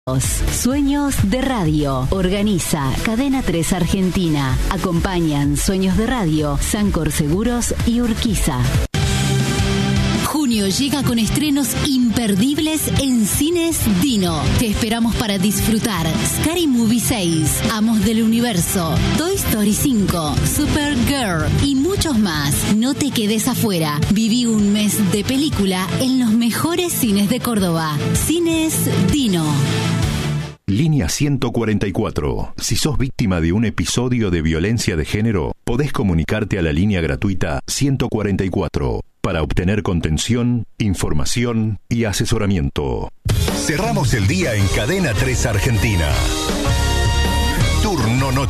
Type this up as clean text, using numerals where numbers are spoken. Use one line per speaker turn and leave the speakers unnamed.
Sueños de Radio. Organiza Cadena 3 Argentina. Acompañan Sueños de Radio, Sancor Seguros y Urquiza. Junio llega con estrenos imperdibles en Cines Dino. Te esperamos para disfrutar Scary Movie 6, Amos del Universo, Toy Story 5, Supergirl y muchos más. No te quedes afuera. Viví un mes de película en los mejores cines de Córdoba. Cines Dino.
Línea 144. Si sos víctima de un episodio de violencia de género, podés comunicarte a la línea gratuita 144 para obtener contención, información y asesoramiento.
Cerramos el día en Cadena 3 Argentina. Turno noche.